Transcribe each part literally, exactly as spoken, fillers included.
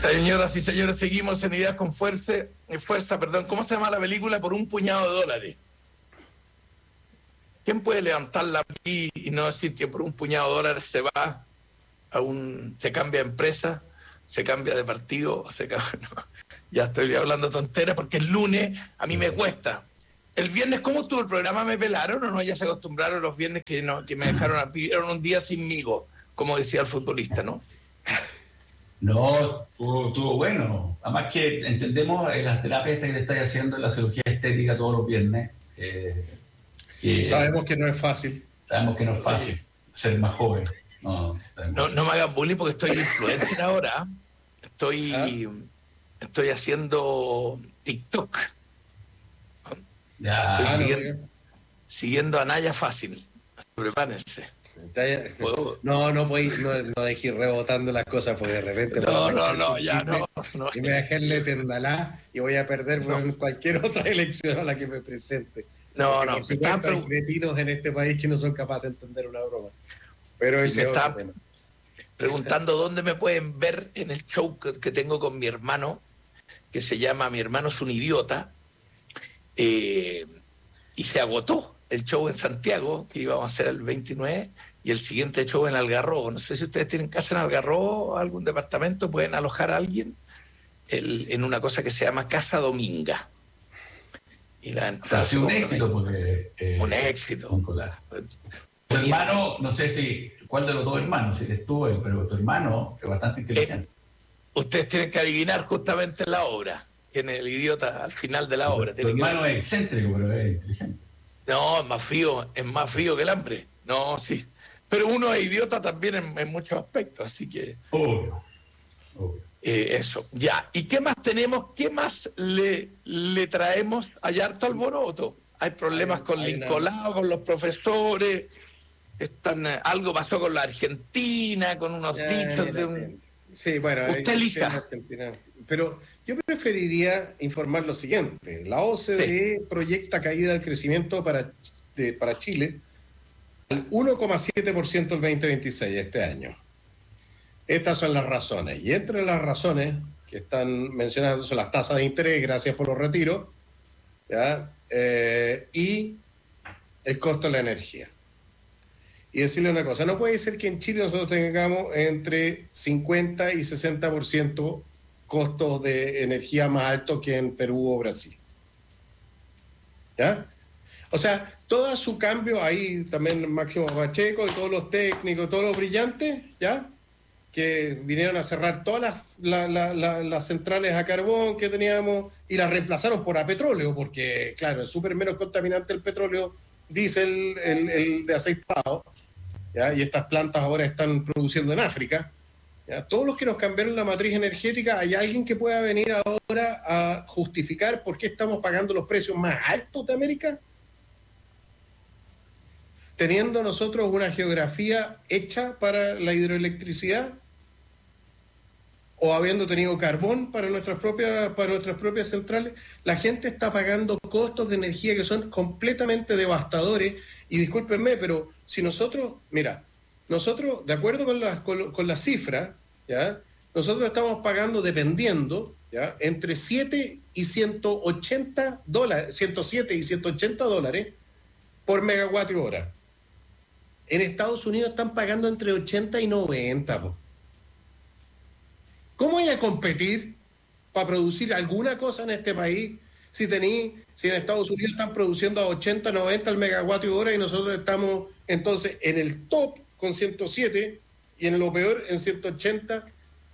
Señoras y señores, seguimos en Ideas con Fuerza, fuerza, perdón. ¿Cómo se llama la película? Por un puñado de dólares. ¿Quién puede levantarla aquí y no decir que por un puñado de dólares se va a un, se cambia de empresa, se cambia de partido, se cambia, no, ya estoy hablando tonteras porque el lunes a mí me cuesta. El viernes, ¿cómo estuvo el programa? ¿Me pelaron o no? Ya se acostumbraron los viernes que no, que me dejaron a pidieron un día sinmigo, como decía el futbolista, ¿no? No, estuvo bueno. Además que entendemos eh, las terapias que le estáis haciendo en la cirugía estética todos los viernes. Eh, que sabemos que no es fácil. Sabemos que no es fácil ser más joven. No, no, no me hagan bullying porque estoy influencer ahora. Estoy, ¿Ah? estoy haciendo TikTok. Ya, estoy ah, siguiendo, no, siguiendo a Naya Fácil. Prepárense. No, no podéis, no, no dejéis rebotando las cosas porque de repente no, no, no, ya no, no. Y me dejé el Eternalá y voy a perder no. por cualquier otra elección a la que me presente. No, porque no, por supuesto hay cretinos en este país que no son capaces de entender una broma. Pero ese me es está otro tema. Preguntando dónde me pueden ver en el show que, que tengo con mi hermano, que se llama Mi hermano es un idiota, eh, y se agotó el show en Santiago, que íbamos a hacer el veintinueve, y el siguiente show en Algarrobo. No sé si ustedes tienen casa en Algarrobo, algún departamento, pueden alojar a alguien el, en una cosa que se llama Casa Dominga. Y la entrada ha sido un éxito, porque... Eh, un éxito. Tu hermano, no sé si... ¿Cuál de los dos hermanos? Si eres tú, pero tu hermano es bastante inteligente. Eh, ustedes tienen que adivinar justamente la obra. Tiene el idiota al final de la tu, obra. Tu hermano que... es excéntrico, pero es inteligente. No, es más frío, es más frío que el hambre. No, sí. Pero uno es idiota también en, en muchos aspectos, así que... Obvio. Obvio. Eh, eso, ya. ¿Y qué más tenemos? ¿Qué más le, le traemos a Yarto Alboroto? Hay problemas hay, con hay Lincolao, una... con los profesores... Están, algo pasó con la Argentina, con unos ya, dichos ya, de un... Sí, bueno, usted elija. Pero yo preferiría informar lo siguiente. La O C D E sí. proyecta caída del crecimiento para, de, para Chile al uno coma siete por ciento el veinte veintiséis, este año. Estas son las razones. Y entre las razones que están mencionando son las tasas de interés, gracias por los retiros, ¿ya? Eh, y el costo de la energía. Y decirle una cosa, no puede ser que en Chile nosotros tengamos entre cincuenta y sesenta por ciento costos de energía más altos que en Perú o Brasil. ¿Ya? O sea, todo su cambio, ahí también Máximo Pacheco y todos los técnicos, todos los brillantes, ¿ya? Que vinieron a cerrar todas las, la, la, la, las centrales a carbón que teníamos y las reemplazaron por a petróleo, porque, claro, es súper menos contaminante el petróleo, diésel, el, el de aceitado. ¿Ya? Y estas plantas ahora están produciendo en África. ¿Ya? Todos los que nos cambiaron la matriz energética, ¿hay alguien que pueda venir ahora a justificar por qué estamos pagando los precios más altos de América? Teniendo nosotros una geografía hecha para la hidroelectricidad, o habiendo tenido carbón para nuestras propias, para nuestras propias centrales, la gente está pagando costos de energía que son completamente devastadores. Y discúlpenme, pero si nosotros, mira, nosotros, de acuerdo con las con, con la cifra, ¿ya? Nosotros estamos pagando, dependiendo, ¿ya? Entre siete y ciento ochenta dólares, ciento siete y ciento ochenta dólares por megavatio hora. En Estados Unidos están pagando entre ochenta y noventa, po. ¿Cómo hay a competir para producir alguna cosa en este país si tení, si en Estados Unidos están produciendo a ochenta, noventa el megavatio hora y nosotros estamos entonces en el top con ciento siete y en lo peor en ciento ochenta?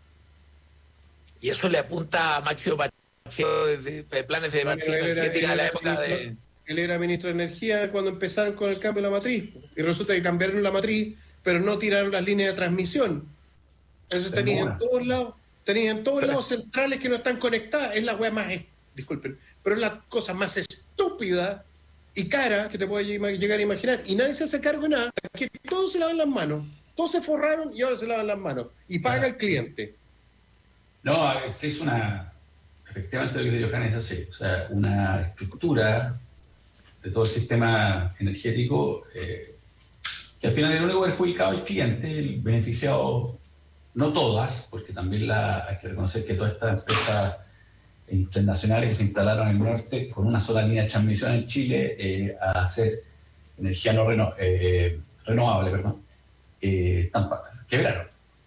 Y eso le apunta a Máximo Pacheco de, de planes de bueno, energética de la época de... Él era ministro de Energía cuando empezaron con el cambio de la matriz y resulta que cambiaron la matriz pero no tiraron las líneas de transmisión. Entonces tenían en todos lados Tenéis en todos lados centrales que no están conectadas. Es la wea más, disculpen, pero es la cosa más estúpida y cara que te puede llegar a imaginar. Y nadie se hace cargo de nada. Que todos se lavan las manos. Todos se forraron y ahora se lavan las manos. Y paga el cliente. No, es una... Efectivamente lo que dice Johannes es así. O sea, una estructura de todo el sistema energético eh, que al final el único perjudicado es el cliente, el beneficiado... no todas, porque también la, hay que reconocer que todas estas empresas internacionales que se instalaron en el norte con una sola línea de transmisión en Chile eh, a hacer energía no reno, eh, renovable, perdón, eh, están, quebraron.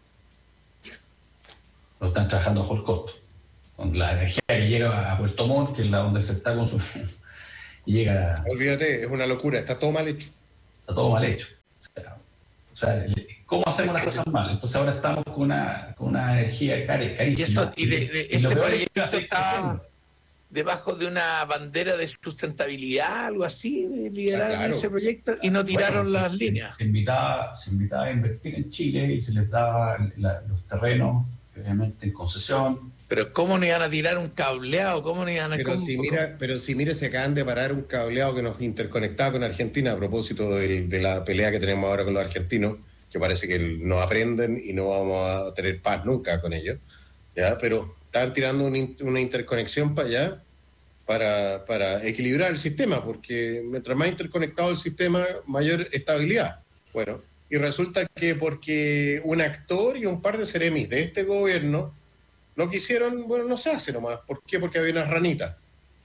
No están trabajando bajo el costo. Con la energía que llega a Puerto Montt, que es la donde se está consumiendo, y llega... Olvídate, es una locura, está todo mal hecho. Está todo mal hecho. O sea, o sea ¿cómo hacemos las cosas mal? Entonces ahora estamos con una, con una energía car carísima. Y, esto, y, de, de, y este proyecto está debajo de una bandera de sustentabilidad, algo así, lideraron ah, claro. ese proyecto y no tiraron bueno, las se, líneas. Se invitaba, se invitaba a invertir en Chile y se les daba la, los terrenos, obviamente en concesión. Pero ¿cómo no iban a tirar un cableado? ¿Cómo no iban a pero, si mira, pero si mira, se acaban de parar un cableado que nos interconectaba con Argentina a propósito de, de la pelea que tenemos ahora con los argentinos, que parece que no aprenden y no vamos a tener paz nunca con ellos, ¿ya? Pero estaban tirando un, una interconexión para allá para, para equilibrar el sistema, porque mientras más interconectado el sistema, mayor estabilidad. Bueno, y resulta que porque un actor y un par de seremis de este gobierno no quisieron, bueno, no se hace nomás. ¿Por qué? Porque había unas ranitas.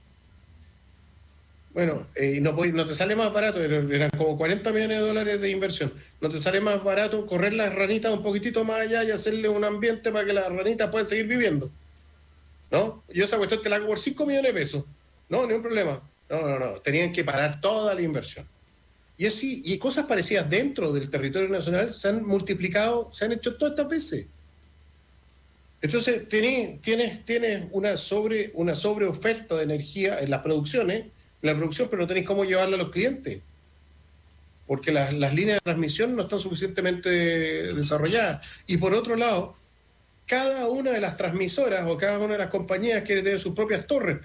Bueno, eh, no, no te sale más barato, eran como cuarenta millones de dólares de inversión. No te sale más barato correr las ranitas un poquitito más allá y hacerle un ambiente para que las ranitas puedan seguir viviendo. ¿No? Yo esa cuestión te la hago por cinco millones de pesos. No, ni un problema. No, no, no. Tenían que parar toda la inversión. Y así, y cosas parecidas dentro del territorio nacional se han multiplicado, se han hecho todas estas veces. Entonces, tienes, tienes, tienes una sobre una sobreoferta de energía en las producciones, en la producción, pero no tenéis cómo llevarla a los clientes. Porque las, las líneas de transmisión no están suficientemente desarrolladas. Y por otro lado, cada una de las transmisoras o cada una de las compañías quiere tener sus propias torres.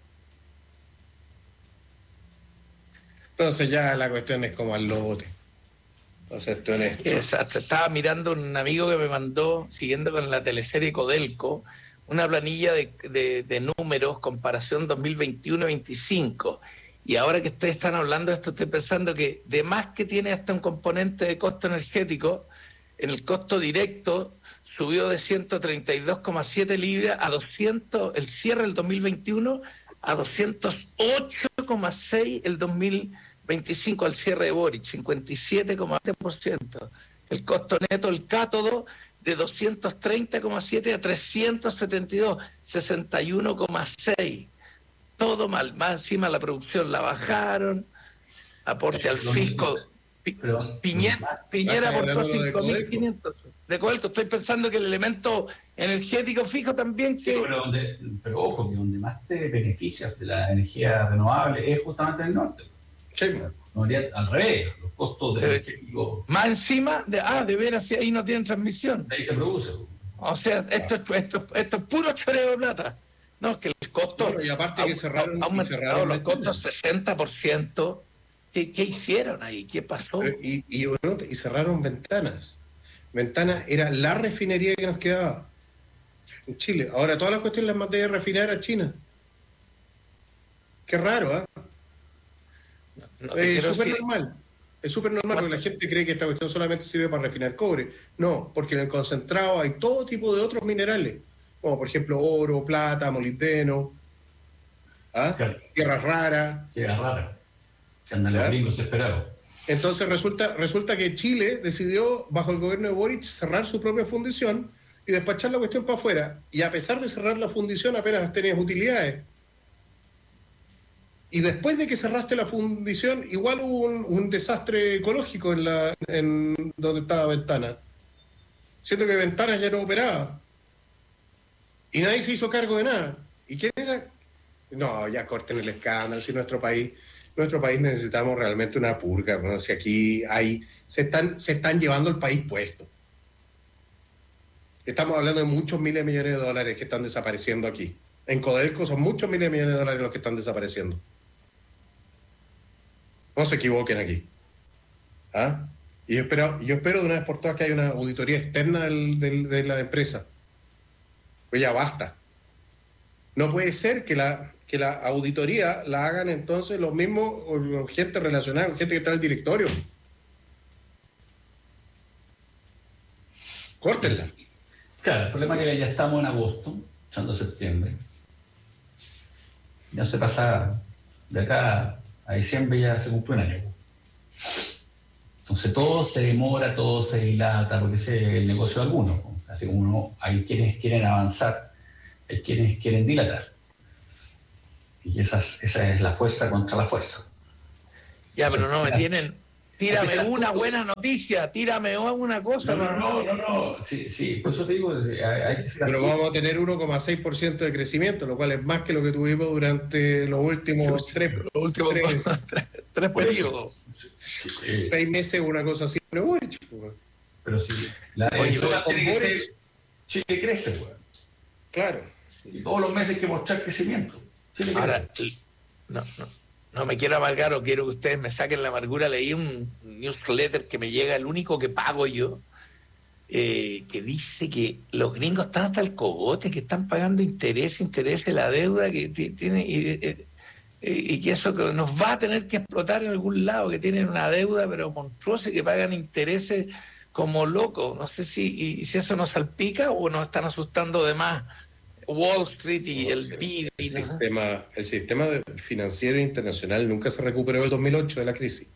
Entonces ya la cuestión es como al lote. Exacto. Estaba mirando un amigo que me mandó, siguiendo con la teleserie Codelco, una planilla de, de, de números, comparación dos mil veintiuno veinticinco. Y ahora que ustedes están hablando de esto, estoy pensando que de más que tiene hasta un componente de costo energético, en el costo directo subió de ciento treinta y dos coma siete libras a doscientos, el cierre del dos mil veintiuno a doscientos ocho coma seis el dos mil veinticinco al cierre de Boric, cincuenta y siete coma siete por ciento. El costo neto, el cátodo, de doscientos treinta coma siete a trescientos setenta y dos, sesenta y uno coma seis. Todo mal. Más encima la producción la bajaron, aporte al fisco. Pero, Piñera, Piñera aportó cinco mil quinientos de Codelco. Estoy pensando que el elemento energético fijo también que... Sí, pero, donde, pero ojo, que donde más te beneficias de la energía renovable es justamente en el norte. Sí. No, al revés, los costos de energético... Más encima, de, ah, de veras, si ahí no tienen transmisión. Ahí se produce. O sea, esto, esto, esto, esto es puro choreo de plata. No, es que el costo... Bueno, y aparte que cerraron, ha aumentado y cerraron los costos sesenta por ciento. ¿Qué, ¿Qué hicieron ahí? ¿Qué pasó? Pero, y, y, bueno, y cerraron ventanas. Ventanas era la refinería que nos quedaba en Chile. Ahora todas las cuestiones las mandé a refinar a China. Qué raro, ¿eh? No, no es súper decir... normal. Es súper normal porque la gente cree que esta cuestión solamente sirve para refinar cobre. No, porque en el concentrado hay todo tipo de otros minerales, como por ejemplo oro, plata, molibdeno, ¿ah? Claro. Tierras raras. Tierras raras. Que andan los gringos esperados. Entonces resulta, resulta que Chile decidió, bajo el gobierno de Boric, cerrar su propia fundición y despachar la cuestión para afuera. Y a pesar de cerrar la fundición, apenas tenías utilidades. Y después de que cerraste la fundición, igual hubo un, un desastre ecológico en la en donde estaba Ventana. Siento que Ventanas ya no operaba. Y nadie se hizo cargo de nada. ¿Y quién era? No, ya corten el escándalo. Si nuestro país, nuestro país necesitamos realmente una purga. Bueno, si aquí hay, se están, se están llevando el país puesto. Estamos hablando de muchos miles de millones de dólares que están desapareciendo aquí. En Codelco son muchos miles de millones de dólares los que están desapareciendo. No se equivoquen aquí. ¿Ah? Y yo espero, yo espero de una vez por todas que haya una auditoría externa del, del, de la empresa. Pues ya basta. No puede ser que la, que la auditoría la hagan entonces los mismos, o gente relacionada, gente que está en el directorio. Córtenla. Claro, el problema es que ya estamos en agosto, echando septiembre. Ya se pasa, de acá a diciembre ya se cumple un año. Entonces todo se demora, todo se dilata, porque ese es el negocio de algunos. Así como uno, hay quienes quieren avanzar, hay quienes quieren dilatar. Y esa es, esa es la fuerza contra la fuerza. Ya, pero no me Entonces, tienen... Tírame una buena noticia, tírame una cosa. No, no, no, no, no. Sí, sí, por eso te digo, hay, hay que ser Pero activo. vamos a tener uno coma seis por ciento de crecimiento, lo cual es más que lo que tuvimos durante los últimos tres, Los últimos tres, dos, tres, tres periodos. Eh, seis meses, una cosa así. Pero, bueno, Pero sí, la Oye, Venezuela con tiene que Boric- ser. Chile crece, weón. claro. Y todos los meses hay que mostrar crecimiento. Chile crece. Ahora, no, no, no me quiero amargar o quiero que ustedes me saquen la amargura. Leí un newsletter que me llega, el único que pago yo, eh, que dice que los gringos están hasta el cogote, que están pagando interés, interés de la deuda que tiene, y, y, y que eso que nos va a tener que explotar en algún lado, que tienen una deuda pero monstruosa y que pagan intereses como locos. No sé si, y, si eso nos salpica o nos están asustando de más Wall Street y No, el sí, P I B. el, ¿no? sistema, el sistema financiero internacional nunca se recuperó del dos mil ocho de la crisis.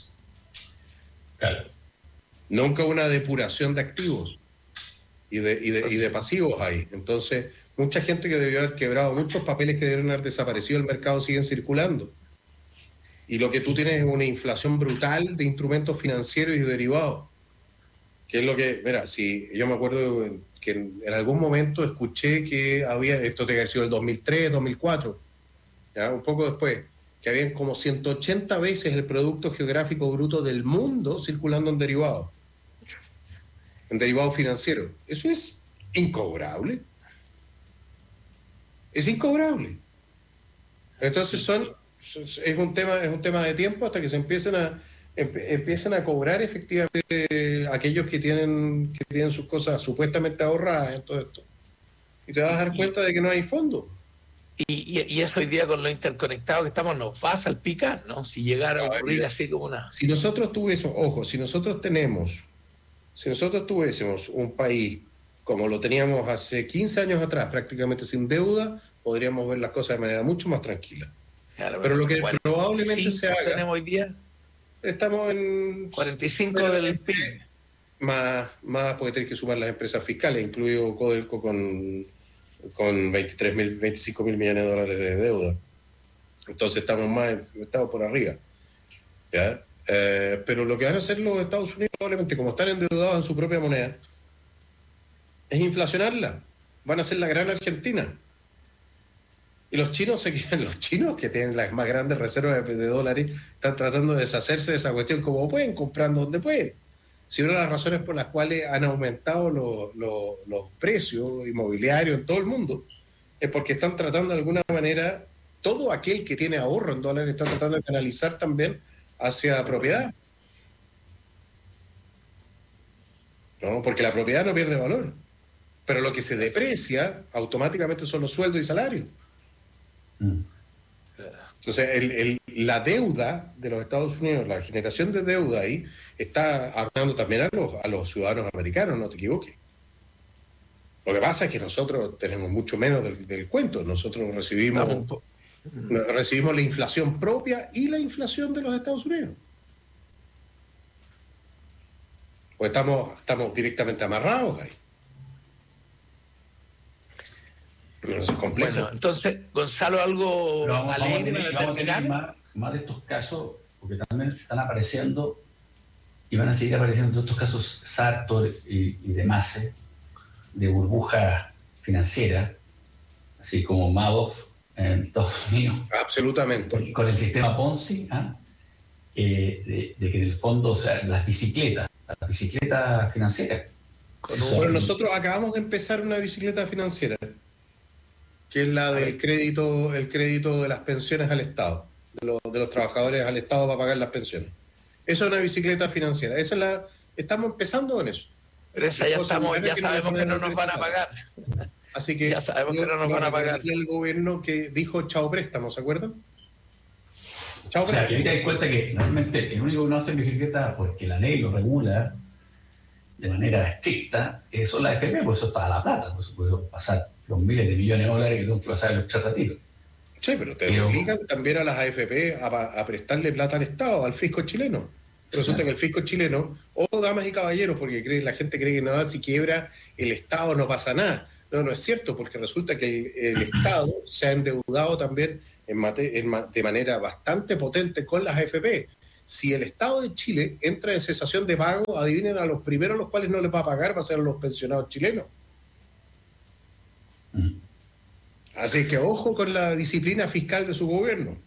Claro. Nunca una depuración de activos y de, y de, y de pasivos hay. Entonces, mucha gente que debió haber quebrado, muchos papeles que debieron haber desaparecido del mercado siguen circulando. Y lo que tú tienes es una inflación brutal de instrumentos financieros y derivados. Que es lo que, mira, si yo me acuerdo que en, en algún momento escuché que había, esto te ha sido el dos mil tres, dos mil cuatro, ¿ya? Un poco después, que habían como ciento ochenta veces el Producto Geográfico Bruto del mundo circulando en derivados, en derivados financieros. Eso es incobrable. Es incobrable. Entonces son, es un tema, es un tema de tiempo hasta que se empiecen a empiezan a cobrar efectivamente aquellos que tienen que tienen sus cosas supuestamente ahorradas en todo esto. Y te vas a dar cuenta de que no hay fondo. Y, y, y eso hoy día con lo interconectado que estamos nos va a salpicar, ¿no? Si llegara a ocurrir así como una... Si nosotros tuviésemos, ojo, si nosotros tenemos, si nosotros tuviésemos un país como lo teníamos hace quince años atrás, prácticamente sin deuda, podríamos ver las cosas de manera mucho más tranquila. Claro, pero lo que bueno, probablemente se haga... tenemos hoy día? Estamos en... cuarenta y cinco del P I B. Más, más porque tener que sumar las empresas fiscales, incluido Codelco con, con veintitrés mil, veinticinco mil millones de dólares de deuda. Entonces estamos más, estamos por arriba. ¿Ya? Eh, pero lo que van a hacer los Estados Unidos, probablemente como están endeudados en su propia moneda, es inflacionarla. Van a ser la gran Argentina. Y los chinos se quedan, los chinos que tienen las más grandes reservas de, de dólares, están tratando de deshacerse de esa cuestión como pueden, comprando donde pueden. Si una de las razones por las cuales han aumentado los, los, los precios inmobiliarios en todo el mundo es porque están tratando de alguna manera, todo aquel que tiene ahorro en dólares está tratando de canalizar también hacia propiedad. ¿No? Porque la propiedad no pierde valor. Pero lo que se deprecia automáticamente son los sueldos y salarios. Entonces, el, el, la deuda de los Estados Unidos, la generación de deuda ahí, está arruinando también a los, a los ciudadanos americanos, no te equivoques. Lo que pasa es que nosotros tenemos mucho menos del, del cuento. Nosotros recibimos, recibimos la inflación propia y la inflación de los Estados Unidos. Pues estamos, estamos directamente amarrados ahí. Pero eso es complejo. Bueno, entonces, Gonzalo, algo vamos, alegre vamos a tener, vamos a tener más, más de estos casos, porque también están apareciendo y van a seguir apareciendo todos estos casos Sartor y, y demás, ¿eh? De burbuja financiera, así como Madoff en Estados Unidos. Absolutamente. Con, con el sistema Ponzi, ¿eh? Eh, de, de que en el fondo, o sea, las bicicletas, las bicicletas financieras. Bueno, nosotros acabamos de empezar una bicicleta financiera, que es la del crédito, el crédito de las pensiones al Estado, de los, de los trabajadores al Estado para pagar las pensiones. Eso es una bicicleta financiera. Esa es la, estamos empezando en eso. Pero esa ya, estamos, ya sabemos que no nos van a pagar. Así que ya sabemos que no nos van a pagar. El gobierno que dijo chao préstamo, ¿se acuerdan? Chao préstamo. O sea, que hay que dar cuenta que normalmente el único que no hace bicicleta, porque la ley lo regula, de manera estricta, eh, son las A F P, por eso está la plata, por eso, por eso pasar los miles de millones de dólares que tengo que pasar en los retiros. Sí, pero te Pero- obligan también a las A F P a, pa- a prestarle plata al Estado, al fisco chileno. Resulta Claro. que el fisco chileno, o damas y caballeros, porque cree, la gente cree que nada, si quiebra el Estado no pasa nada. No, no es cierto, porque resulta que el, el Estado se ha endeudado también en mate- en ma- de manera bastante potente con las A F P. Si el Estado de Chile entra en cesación de pago, adivinen a los primeros a los cuales no les va a pagar, va a ser a los pensionados chilenos. Mm. Así que ojo con la disciplina fiscal de su gobierno.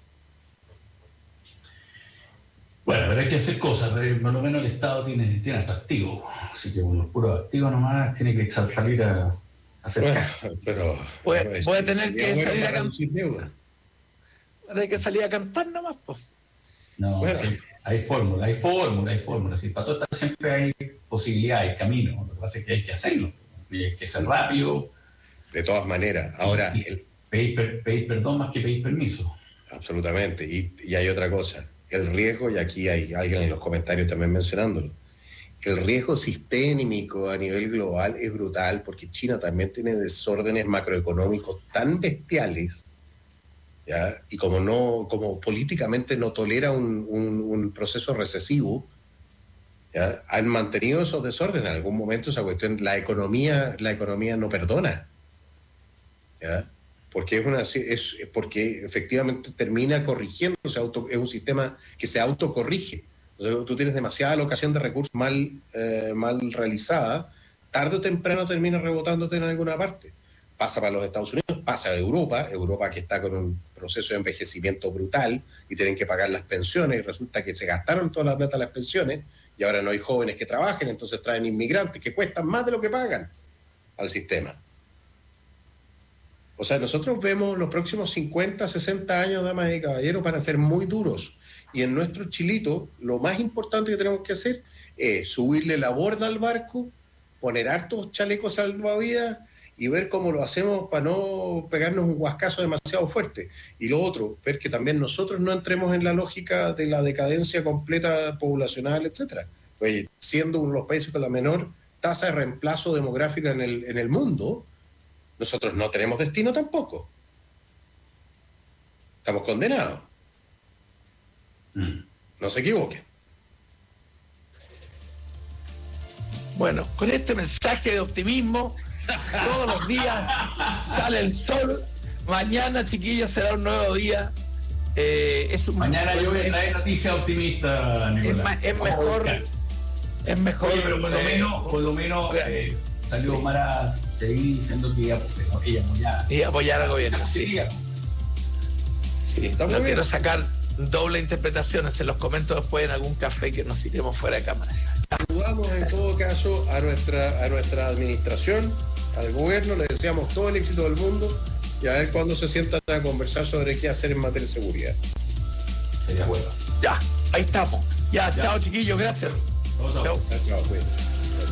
Bueno, pero hay que hacer cosas, pero por lo menos el Estado tiene, tiene hasta activos, así que con los puros activos nomás tiene que echar- salir a, a hacer Bueno, caja. pero Voy- bueno, voy a es- tener sería que bueno salir a para cam- reducir deuda. Hay que salir a cantar nomás, pues. No, Bueno. sí, hay fórmula, hay fórmula, hay fórmula. Sí, para todo esto siempre hay posibilidades, hay caminos. Lo que pasa es que hay que hacerlo. Y hay que ser rápido. De todas maneras, ahora, y el- pedir, per- pedir perdón más que pedir permiso. absolutamente, y, y hay otra cosa, el riesgo, y aquí hay alguien en los comentarios también mencionándolo, el riesgo sistémico a nivel global es brutal porque China también tiene desórdenes macroeconómicos tan bestiales, ¿ya? Y como no, como políticamente no tolera un, un- un proceso recesivo, ¿ya? Han mantenido esos desórdenes. En algún momento esa cuestión, la economía, la economía no perdona, ¿ya? Porque es una es porque efectivamente termina corrigiendo, se auto, es un sistema que se autocorrige. O sea, tú tienes demasiada alocación de recursos mal, eh, mal realizada, tarde o temprano termina rebotándote en alguna parte. Pasa para los Estados Unidos, pasa a Europa, Europa que está con un proceso de envejecimiento brutal y tienen que pagar las pensiones y resulta que se gastaron toda la plata en las pensiones y ahora no hay jóvenes que trabajen, entonces traen inmigrantes que cuestan más de lo que pagan al sistema. O sea, nosotros vemos los próximos cincuenta, sesenta años, damas y caballeros, van a ser muy duros. Y en nuestro chilito, lo más importante que tenemos que hacer es subirle la borda al barco, poner hartos chalecos salvavidas y ver cómo lo hacemos para no pegarnos un huascazo demasiado fuerte. Y lo otro, ver que también nosotros no entremos en la lógica de la decadencia completa poblacional, etcétera. Pues, siendo uno de los países con la menor tasa de reemplazo demográfica en el, en el mundo, nosotros no tenemos destino tampoco. Estamos condenados. Mm. No se equivoquen. Bueno, con este mensaje de optimismo, todos los días sale el sol. Mañana, chiquillos, será un nuevo día. Eh, es un, Mañana yo voy a es, traer noticias optimistas, es, Nicolás. ma- es Vamos a mejor. buscar. Es mejor. Oye, pero por lo eh, menos, por lo menos eh, salió Mara seguir diciendo que ella, pero ella apoyaba. y apoyar al gobierno. Sí, Sí. sí. Está muy No bien. quiero sacar doble interpretación. Se los comento después en algún café que nos iremos fuera de cámara. Saludamos en todo caso a nuestra, a nuestra administración, al gobierno, le deseamos todo el éxito del mundo y a ver cuándo se sientan a conversar sobre qué hacer en materia de seguridad. Sería bueno. Ya, ahí estamos. Ya, Ya. chao, chiquillos, gracias. Chao, chao. Chao. Chao, cuídense.